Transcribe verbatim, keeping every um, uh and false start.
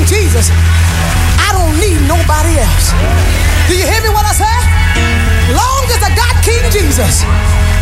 King Jesus, I don't need nobody else. Do you hear me when I say? Long as I got King Jesus,